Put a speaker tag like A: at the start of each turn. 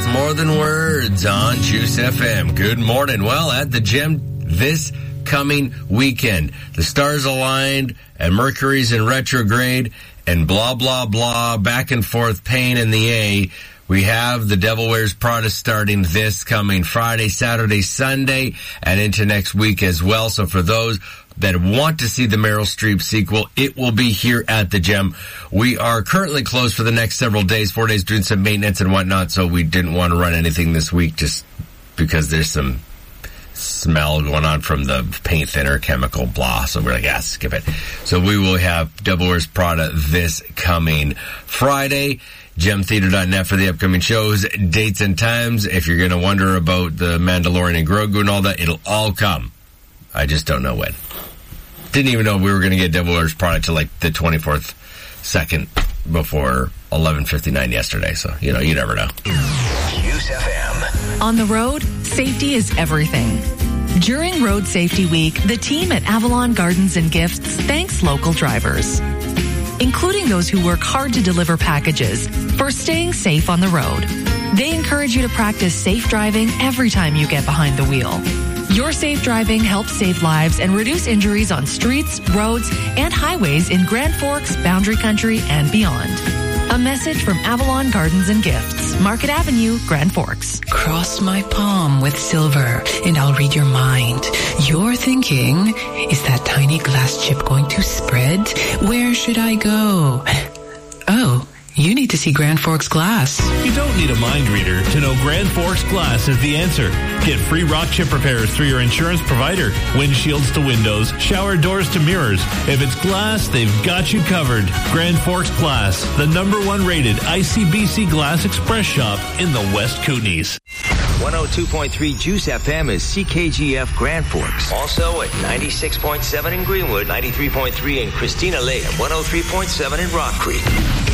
A: More Than Words on Juice FM. Good morning. Well, at the gym this coming weekend, the stars aligned and Mercury's in retrograde and blah, blah, blah, back and forth, pain in the A. We have The Devil Wears Prada starting this coming Friday, Saturday, Sunday, and into next week as well. So for those that want to see the Meryl Streep sequel, it will be here at the gym. We are currently closed for the next several days, 4 days, doing some maintenance and whatnot, so we didn't want to run anything this week just because there's some smell going on from the paint thinner, chemical, blah. So we're like, yeah, skip it. So we will have Devil Wears Prada this coming Friday. GemTheater.net for the upcoming shows, dates and times. If you're going to wonder about the Mandalorian and Grogu and all that, it'll all come. I just don't know when. Didn't even know we were going to get Devil Wears Prada till like the 24th second before 11:59 yesterday. So, you know, you never know.
B: Juice FM.
C: On the road, safety is everything. During Road Safety Week, the team at Avalon Gardens and Gifts thanks local drivers, including those who work hard to deliver packages, for staying safe on the road. They encourage you to practice safe driving every time you get behind the wheel. Your safe driving helps save lives and reduce injuries on streets, roads, and highways in Grand Forks, Boundary Country, and beyond. A message from Avalon Gardens and Gifts, Market Avenue, Grand Forks.
D: Cross my palm with silver, and I'll read your mind. You're thinking, is that tiny glass chip going to spread? Where should I go? Oh, you need to see Grand Forks Glass.
E: You don't need a mind reader to know Grand Forks Glass is the answer. Get free rock chip repairs through your insurance provider. Windshields to windows, shower doors to mirrors. If it's glass, they've got you covered. Grand Forks Glass, the #1 rated ICBC Glass Express shop in the West Kootenays.
B: 102.3 Juice FM is CKGF Grand Forks. Also at 96.7 in Greenwood, 93.3 in Christina Lake, and 103.7 in Rock Creek.